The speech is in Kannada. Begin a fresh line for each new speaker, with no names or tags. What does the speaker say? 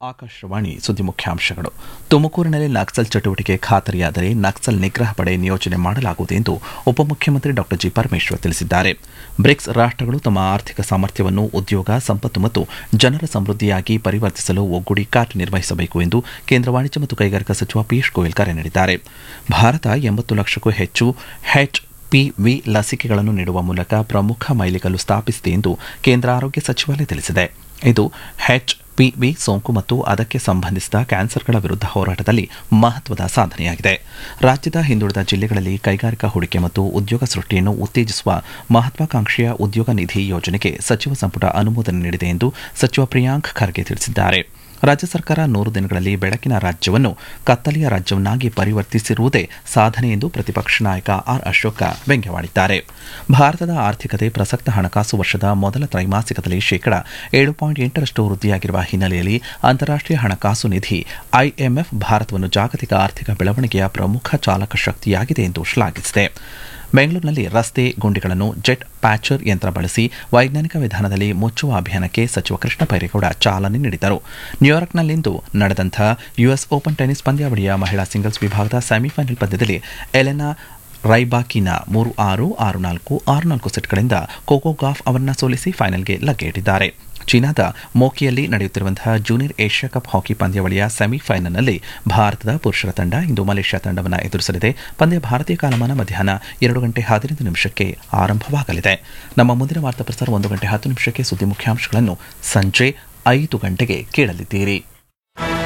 ಆಕಾಶವಾಣಿ ಸುದ್ದಿ ಮುಖ್ಯಾಂಶಗಳು. ತುಮಕೂರಿನಲ್ಲಿ ನಕ್ಸಲ್ ಚಟುವಟಿಕೆ ಖಾತರಿಯಾದರೆ ನಕ್ಸಲ್ ನಿಗ್ರಹ ಪಡೆ ನಿಯೋಜನೆ ಮಾಡಲಾಗುವುದು ಎಂದು ಉಪಮುಖ್ಯಮಂತ್ರಿ ಡಾ ಜಿ. ಪರಮೇಶ್ವರ್ ತಿಳಿಸಿದ್ದಾರೆ. ಬ್ರಿಕ್ಸ್ ರಾಷ್ಟಗಳು ತಮ್ಮ ಆರ್ಥಿಕ ಸಾಮರ್ಥ್ಯವನ್ನು ಉದ್ಯೋಗ, ಸಂಪತ್ತು ಮತ್ತು ಜನರ ಸಮೃದ್ಧಿಯಾಗಿ ಪರಿವರ್ತಿಸಲು ಒಗ್ಗೂಡಿ ಕಾರ್ಯನಿರ್ವಹಿಸಬೇಕು ಎಂದು ಕೇಂದ್ರ ವಾಣಿಜ್ಯ ಮತ್ತು ಕೈಗಾರಿಕಾ ಸಚಿವ ಪಿಯೂಷ್ ಗೋಯಲ್ ಕರೆ ನೀಡಿದ್ದಾರೆ. ಭಾರತ 80 ಲಕ್ಷಕ್ಕೂ ಹೆಚ್ಚು HPV ಲಸಿಕೆಗಳನ್ನು ನೀಡುವ ಮೂಲಕ ಪ್ರಮುಖ ಮೈಲಿಗಲ್ಲು ಸ್ಥಾಪಿಸಿದೆ ಎಂದು ಕೇಂದ್ರ ಆರೋಗ್ಯ ಸಚಿವಾಲಯ ತಿಳಿಸಿದೆ. ಇದು HPV ಸೋಂಕು ಮತ್ತು ಅದಕ್ಕೆ ಸಂಬಂಧಿಸಿದ ಕ್ಯಾನ್ಸರ್ಗಳ ವಿರುದ್ಧ ಹೋರಾಟದಲ್ಲಿ ಮಹತ್ವದ ಸಾಧನೆಯಾಗಿದೆ. ರಾಜ್ಯದ ಹಿಂದುಳಿದ ಜಿಲ್ಲೆಗಳಲ್ಲಿ ಕೈಗಾರಿಕಾ ಹೂಡಿಕೆ ಮತ್ತು ಉದ್ಯೋಗ ಸೃಷ್ಟಿಯನ್ನು ಉತ್ತೇಜಿಸುವ ಮಹತ್ವಾಕಾಂಕ್ಷೆಯ ಉದ್ಯೋಗ ನಿಧಿ ಯೋಜನೆಗೆ ಸಚಿವ ಸಂಪುಟ ಅನುಮೋದನೆ ನೀಡಿದೆ ಎಂದು ಸಚಿವ ಪ್ರಿಯಾಂಕ್ ಖರ್ಗೆ ತಿಳಿಸಿದ್ದಾರೆ. ರಾಜ್ಯ ಸರ್ಕಾರ 100 ದಿನಗಳಲ್ಲಿ ಬೆಳಕಿನ ರಾಜ್ಯವನ್ನು ಕತ್ತಲೆಯ ರಾಜ್ಯವನ್ನಾಗಿ ಪರಿವರ್ತಿಸಿರುವುದೇ ಸಾಧನೆ ಎಂದು ಪ್ರತಿಪಕ್ಷ ನಾಯಕ ಆರ್. ಅಶೋಕ ವ್ಯಂಗ್ಯವಾಡಿದ್ದಾರೆ. ಭಾರತದ ಆರ್ಥಿಕತೆ ಪ್ರಸಕ್ತ ಹಣಕಾಸು ವರ್ಷದ ಮೊದಲ ತ್ರೈಮಾಸಿಕದಲ್ಲಿ 7.8% ವೃದ್ಧಿಯಾಗಿರುವ ಹಿನ್ನೆಲೆಯಲ್ಲಿ ಅಂತಾರಾಷ್ಟೀಯ ಹಣಕಾಸು ನಿಧಿ IMF ಭಾರತವನ್ನು ಜಾಗತಿಕ ಆರ್ಥಿಕ ಬೆಳವಣಿಗೆಯ ಪ್ರಮುಖ ಚಾಲಕ ಶಕ್ತಿಯಾಗಿದೆ ಎಂದು ಶ್ಲಾಘಿಸಿದೆ. ಬೆಂಗಳೂರಿನಲ್ಲಿ ರಸ್ತೆ ಗುಂಡಿಗಳನ್ನು ಜೆಟ್ ಪ್ಯಾಚರ್ ಯಂತ್ರ ಬಳಸಿ ವೈಜ್ಞಾನಿಕ ವಿಧಾನದಲ್ಲಿ ಮುಚ್ಚುವ ಅಭಿಯಾನಕ್ಕೆ ಸಚಿವ ಕೃಷ್ಣ ಬೈರೇಗೌಡ ಚಾಲನೆ ನೀಡಿದರು. ನ್ಯೂಯಾರ್ಕ್ನಲ್ಲಿಂದು ನಡೆದಂಥ US ಓಪನ್ ಟೆನಿಸ್ ಪಂದ್ಯಾವಳಿಯ ಮಹಿಳಾ ಸಿಂಗಲ್ಸ್ ವಿಭಾಗದ ಸೆಮಿಫೈನಲ್ ಪಂದ್ಯದಲ್ಲಿ ಎಲೆನಾ ರೈಬಾಕಿನಾ 3-6, 6-4, 6-4 ಸೆಟ್ಗಳಿಂದ ಕೋಕೋ ಗಾಫ್ ಅವರನ್ನು ಸೋಲಿಸಿ ಫೈನಲ್ಗೆ ಲಗ್ಗೆಯಿಟ್ಟಿದ್ದಾರೆ. ಚೀನಾದ ಮೋಕಿಯಲ್ಲಿ ನಡೆಯುತ್ತಿರುವಂತಹ ಜೂನಿಯರ್ ಏಷ್ಯಾ ಕಪ್ ಹಾಕಿ ಪಂದ್ಯಾವಳಿಯ ಸೆಮಿಫೈನಲ್ನಲ್ಲಿ ಭಾರತದ ಪುರುಷರ ತಂಡ ಇಂದು ಮಲೇಷ್ಯಾ ತಂಡವನ್ನು ಎದುರಿಸಲಿದೆ. ಪಂದ್ಯ ಭಾರತೀಯ ಕಾಲಮಾನ ಮಧ್ಯಾಹ್ನ 2:15 ಆರಂಭವಾಗಲಿದೆ. ನಮ್ಮ ಮುಂದಿನ ವಾರ್ತಾ ಪ್ರಸಾರ 1:10 ಸುದ್ದಿ ಮುಖ್ಯಾಂಶಗಳನ್ನು ಸಂಜೆ 5 ಗಂಟೆಗೆ ಕೇಳಲಿದ್ದೀರಿ.